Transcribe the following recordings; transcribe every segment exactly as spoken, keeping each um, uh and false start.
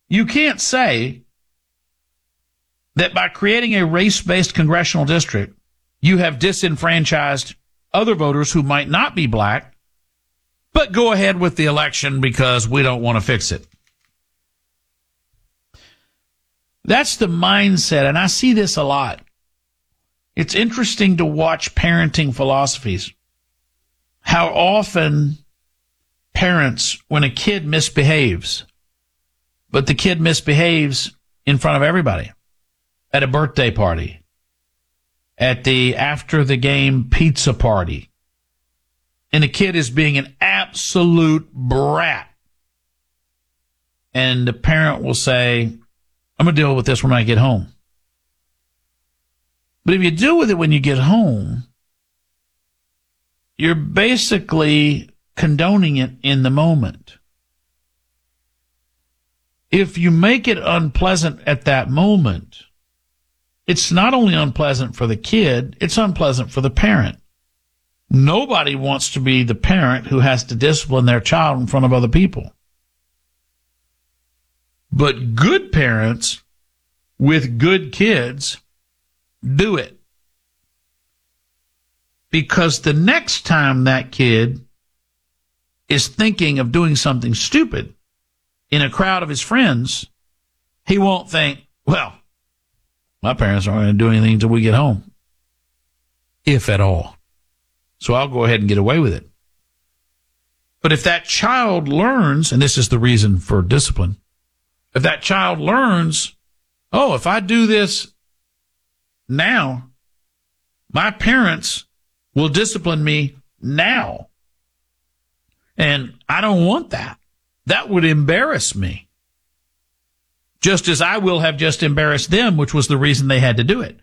You can't say that by creating a race-based congressional district, you have disenfranchised other voters who might not be black, but go ahead with the election because we don't want to fix it. That's the mindset, and I see this a lot. It's interesting to watch parenting philosophies. How often parents, when a kid misbehaves, but the kid misbehaves in front of everybody, at a birthday party, at the after the game pizza party, and the kid is being an absolute brat, and the parent will say, I'm going to deal with this when I get home. But if you deal with it when you get home, you're basically condoning it in the moment. If you make it unpleasant at that moment, it's not only unpleasant for the kid, it's unpleasant for the parent. Nobody wants to be the parent who has to discipline their child in front of other people. But good parents with good kids do it. Because the next time that kid is thinking of doing something stupid in a crowd of his friends, he won't think, well, my parents aren't going to do anything until we get home, if at all. So I'll go ahead and get away with it. But if that child learns, and this is the reason for discipline, if that child learns, oh, if I do this now, my parents will discipline me now. And I don't want that. That would embarrass me. Just as I will have just embarrassed them, which was the reason they had to do it.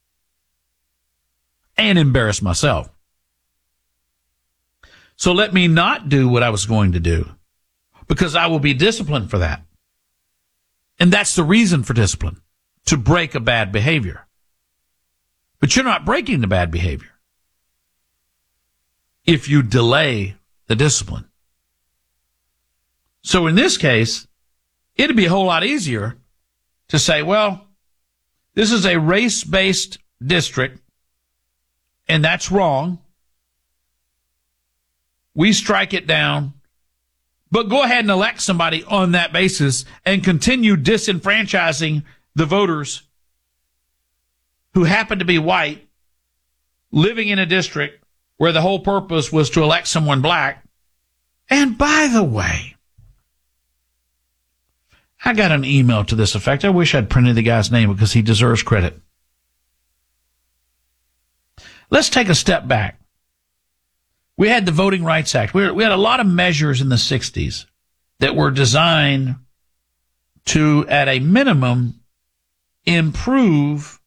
And embarrass myself. So let me not do what I was going to do, because I will be disciplined for that. And that's the reason for discipline, to break a bad behavior. But you're not breaking the bad behavior if you delay the discipline. So in this case, it'd be a whole lot easier to say, well, this is a race-based district, and that's wrong. We strike it down, but go ahead and elect somebody on that basis and continue disenfranchising the voters who happen to be white, living in a district where the whole purpose was to elect someone black. And by the way, I got an email to this effect. I wish I'd printed the guy's name because he deserves credit. Let's take a step back. We had the Voting Rights Act. We, we had a lot of measures in the sixties that were designed to, at a minimum, improve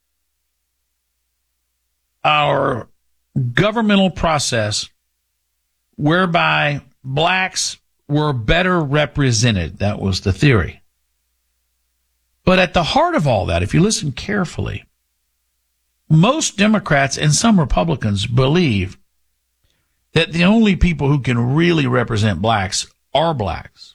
our governmental process whereby blacks were better represented. That was the theory. But at the heart of all that, if you listen carefully, most Democrats and some Republicans believe that the only people who can really represent blacks are blacks.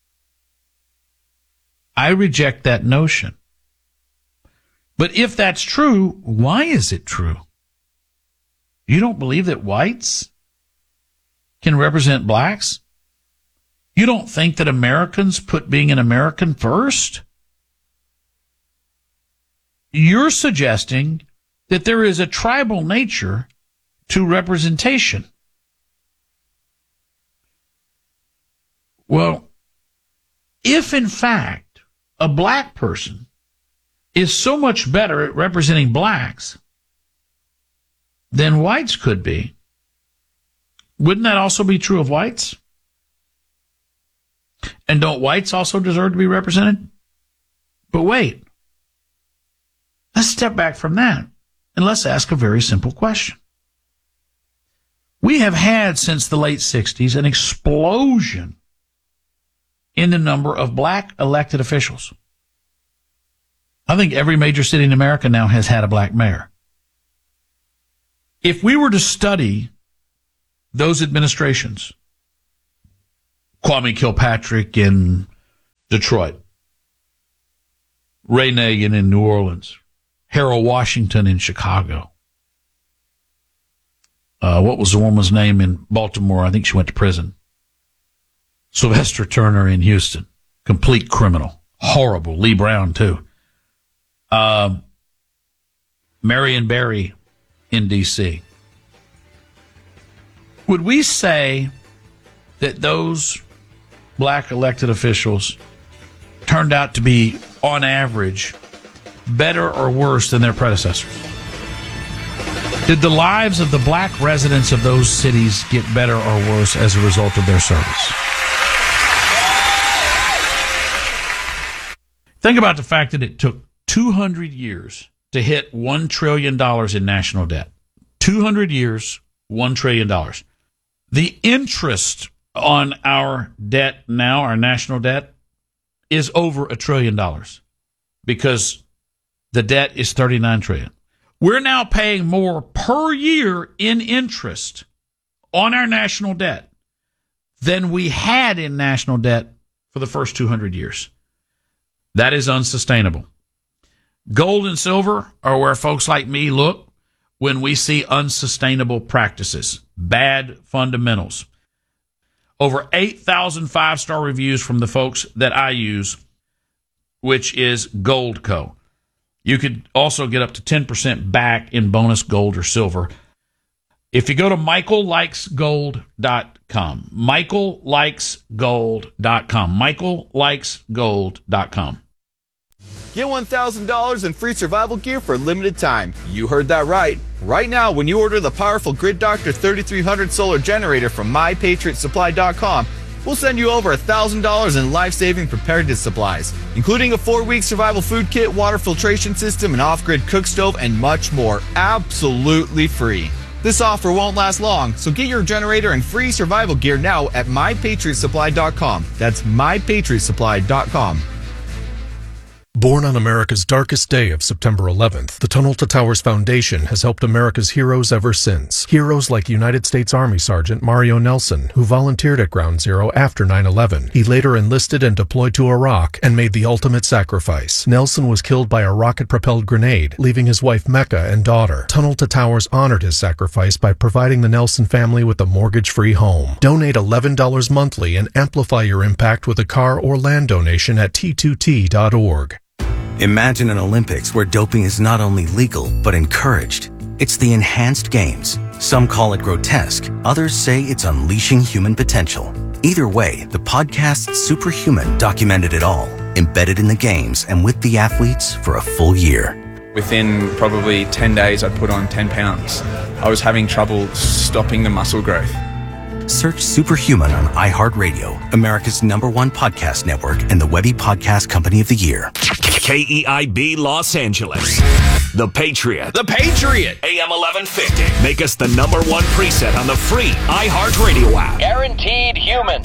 I reject that notion. But if that's true, why is it true? You don't believe that whites can represent blacks? You don't think that Americans put being an American first? You're suggesting that there is a tribal nature to representation. Well, if in fact a black person is so much better at representing blacks than whites could be, wouldn't that also be true of whites? And don't whites also deserve to be represented? But wait, let's step back from that and let's ask a very simple question. We have had since the late sixties an explosion in the number of black elected officials. I think every major city in America now has had a black mayor. If we were to study those administrations, Kwame Kilpatrick in Detroit, Ray Nagin in New Orleans, Harold Washington in Chicago. Uh, what was the woman's name in Baltimore? I think she went to prison. Sylvester Turner in Houston. Complete criminal. Horrible. Lee Brown, too. Um, Marion Barry in D C Would we say that those black elected officials turned out to be, on average, better or worse than their predecessors? Did the lives of the black residents of those cities get better or worse as a result of their service? Think about the fact that it took two hundred years to hit one trillion dollars in national debt. two hundred years, one trillion dollars. The interest on our debt now, our national debt, is over a trillion dollars because the debt is thirty-nine trillion dollars. We're now paying more per year in interest on our national debt than we had in national debt for the first two hundred years. That is unsustainable. Gold and silver are where folks like me look when we see unsustainable practices, bad fundamentals. Over eight thousand five-star reviews from the folks that I use, which is Goldco. You could also get up to ten percent back in bonus gold or silver if you go to michael likes gold dot com. michael likes gold dot com. michael likes gold dot com. Get one thousand dollars in free survival gear for a limited time. You heard that right. Right now, when you order the powerful Grid Doctor thirty-three hundred solar generator from my patriot supply dot com, we'll send you over one thousand dollars in life-saving preparedness supplies, including a four-week survival food kit, water filtration system, an off-grid cook stove, and much more. Absolutely free. This offer won't last long, so get your generator and free survival gear now at my patriot supply dot com. That's my patriot supply dot com. Born on America's darkest day of September eleventh, the Tunnel to Towers Foundation has helped America's heroes ever since. Heroes like United States Army Sergeant Mario Nelson, who volunteered at Ground Zero after nine eleven. He later enlisted and deployed to Iraq and made the ultimate sacrifice. Nelson was killed by a rocket-propelled grenade, leaving his wife Mecca and daughter. Tunnel to Towers honored his sacrifice by providing the Nelson family with a mortgage-free home. Donate eleven dollars monthly and amplify your impact with a car or land donation at T two T dot org. Imagine an Olympics where doping is not only legal, but encouraged. It's the enhanced games. Some call it grotesque. Others say it's unleashing human potential. Either way, the podcast Superhuman documented it all, embedded in the games and with the athletes for a full year. Within probably ten days, I'd put on ten pounds. I was having trouble stopping the muscle growth. Search Superhuman on iHeartRadio, America's number one podcast network and the Webby Podcast Company of the Year. K E I B Los Angeles. The Patriot. The Patriot. A M eleven fifty. Make us the number one preset on the free iHeartRadio app. Guaranteed human.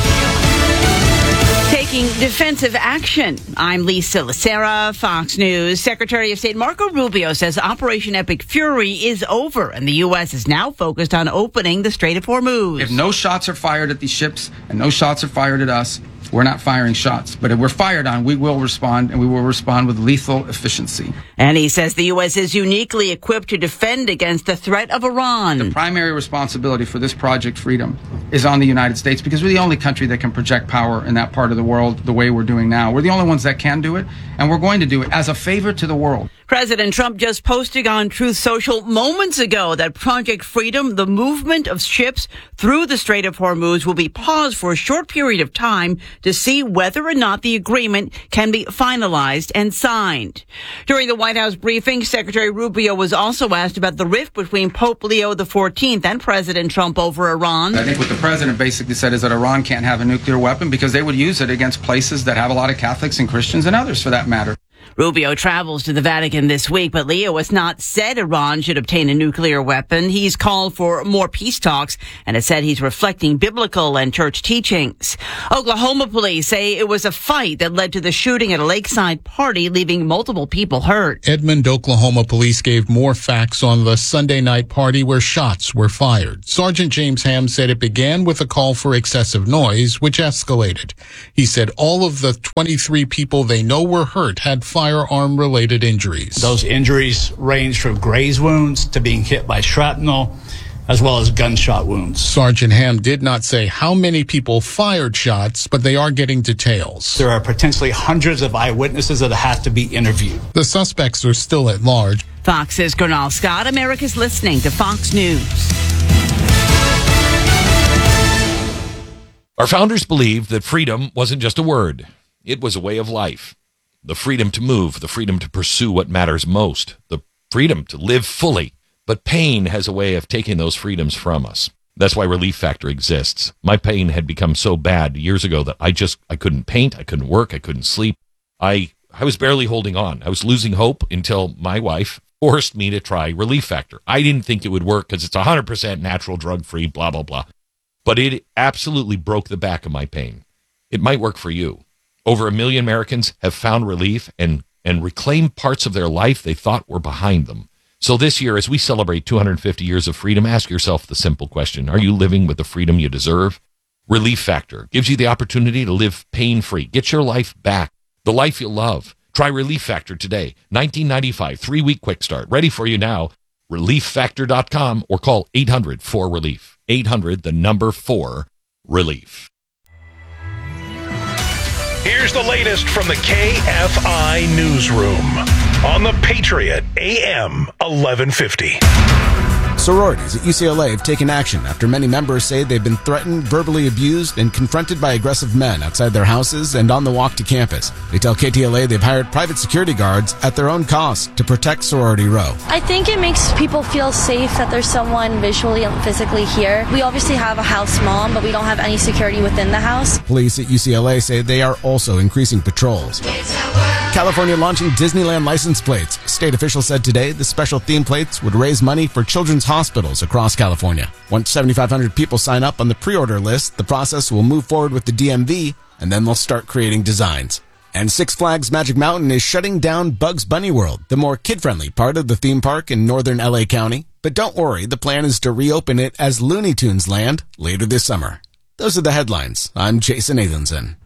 Taking defensive action. I'm Lisa Lacera, Fox News. Secretary of State Marco Rubio says Operation Epic Fury is over, and the U S is now focused on opening the Strait of Hormuz. If no shots are fired at these ships and no shots are fired at us, we're not firing shots. But if we're fired on, we will respond, and we will respond with lethal efficiency. And he says the U S is uniquely equipped to defend against the threat of Iran. The primary responsibility for this Project Freedom is on the United States because we're the only country that can project power in that part of the world the way we're doing now. We're the only ones that can do it, and we're going to do it as a favor to the world. President Trump just posted on Truth Social moments ago that Project Freedom, the movement of ships through the Strait of Hormuz, will be paused for a short period of time to see whether or not the agreement can be finalized and signed. During the White House briefing, Secretary Rubio was also asked about the rift between Pope Leo the fourteenth and President Trump over Iran. I think what the president basically said is that Iran can't have a nuclear weapon because they would use it against places that have a lot of Catholics and Christians and others for that matter. Rubio travels to the Vatican this week, but Leo has not said Iran should obtain a nuclear weapon. He's called for more peace talks and has said he's reflecting biblical and church teachings. Oklahoma police say it was a fight that led to the shooting at a lakeside party, leaving multiple people hurt. Edmond, Oklahoma police gave more facts on the Sunday night party where shots were fired. Sergeant James Ham said it began with a call for excessive noise, which escalated. He said all of the twenty-three people they know were hurt had firearms. firearm-related injuries. Those injuries range from graze wounds to being hit by shrapnel, as well as gunshot wounds. Sergeant Ham did not say how many people fired shots, but they are getting details. There are potentially hundreds of eyewitnesses that have to be interviewed. The suspects are still at large. Fox's Gernal Scott. America's listening to Fox News. Our founders believed that freedom wasn't just a word. It was a way of life. The freedom to move, the freedom to pursue what matters most, the freedom to live fully. But pain has a way of taking those freedoms from us. That's why Relief Factor exists. My pain had become so bad years ago that I just, I couldn't paint, I couldn't work, I couldn't sleep. I, I was barely holding on. I was losing hope until my wife forced me to try Relief Factor. I didn't think it would work because it's one hundred percent natural, drug-free, blah, blah, blah. But it absolutely broke the back of my pain. It might work for you. Over a million Americans have found relief and, and reclaimed parts of their life they thought were behind them. So this year, as we celebrate two hundred fifty years of freedom, ask yourself the simple question: are you living with the freedom you deserve? Relief Factor gives you the opportunity to live pain-free. Get your life back, the life you love. Try Relief Factor today. nineteen ninety-five, three-week quick start. Ready for you now. relief factor dot com or call eight hundred four relief. eight hundred, the number four, relief. Here's the latest from the K F I Newsroom on the Patriot A M eleven fifty. Sororities at U C L A have taken action after many members say they've been threatened, verbally abused, and confronted by aggressive men outside their houses and on the walk to campus. They tell K T L A they've hired private security guards at their own cost to protect Sorority Row. I think it makes people feel safe that there's someone visually and physically here. We obviously have a house mom, but we don't have any security within the house. Police at U C L A say they are also increasing patrols. California launching Disneyland license plates. State officials said today the special theme plates would raise money for children's hospitals across California. Once seventy-five hundred people sign up on the pre-order list, the process will move forward with the D M V, and then they'll start creating designs. And Six Flags Magic Mountain is shutting down Bugs Bunny World, the more kid-friendly part of the theme park in northern L A County. But don't worry, the plan is to reopen it as Looney Tunes Land later this summer. Those are the headlines. I'm Jason Nathanson.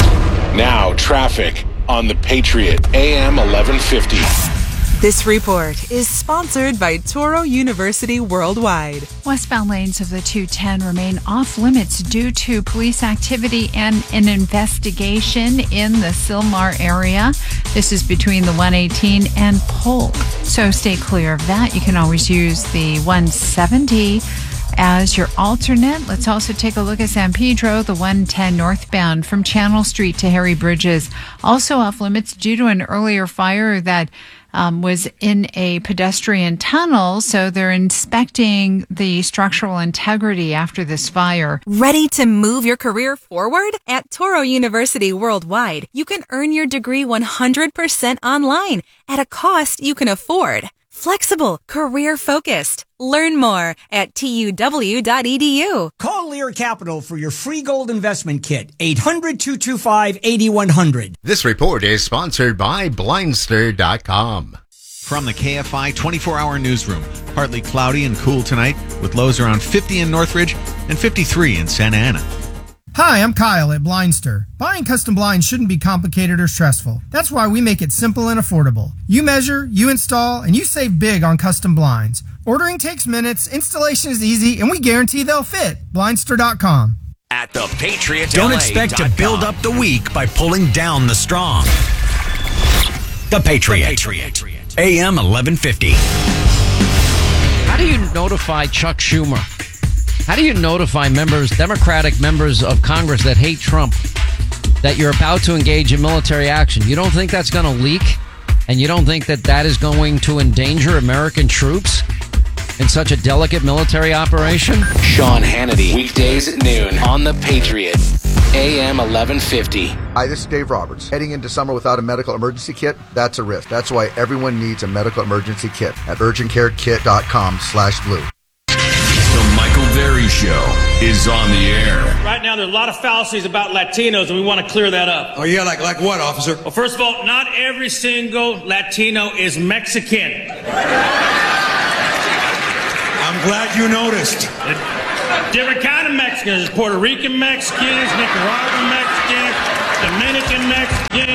Now, traffic on the Patriot A M eleven fifty. This report is sponsored by Toro University Worldwide. Westbound lanes of the two ten remain off limits due to police activity and an investigation in the Sylmar area. This is between the one eighteen and Polk. So stay clear of that. You can always use the one seventy as your alternate. Let's also take a look at San Pedro, the one ten northbound from Channel Street to Harry Bridges. Also off limits due to an earlier fire that um, was in a pedestrian tunnel. So they're inspecting the structural integrity after this fire. Ready to move your career forward? At Toro University Worldwide, you can earn your degree one hundred percent online at a cost you can afford. Flexible, career-focused. Learn more at T U W dot E D U. Call Lear Capital for your free gold investment kit. eight hundred, two two five, eight one zero zero. This report is sponsored by Blindster dot com. From the K F I twenty-four hour newsroom, partly cloudy and cool tonight with lows around fifty in Northridge and fifty-three in Santa Ana. Hi, I'm Kyle at Blindster. Buying custom blinds shouldn't be complicated or stressful. That's why we make it simple and affordable. You measure, you install, and you save big on custom blinds. Ordering takes minutes, installation is easy, and we guarantee they'll fit. Blindster dot com. At the Patriot. Don't expect to build up the weak by pulling down the strong. The Patriot. The Patriot. A M eleven fifty. How do you notify Chuck Schumer? How do you notify members, Democratic members of Congress that hate Trump, that you're about to engage in military action? You don't think that's going to leak? And you don't think that that is going to endanger American troops in such a delicate military operation? Sean Hannity, weekdays at noon on The Patriot, A M eleven fifty. Hi, this is Dave Roberts. Heading into summer without a medical emergency kit, that's a risk. That's why everyone needs a medical emergency kit at urgent care kit dot com slash blue. The Michael Berry Show is on the air. Right now, there's a lot of fallacies about Latinos, and we want to clear that up. Oh, yeah? Like like what, officer? Well, first of all, not every single Latino is Mexican. I'm glad you noticed. Different kind of Mexicans. Puerto Rican Mexicans, Nicaraguan Mexicans, Dominican Mexicans.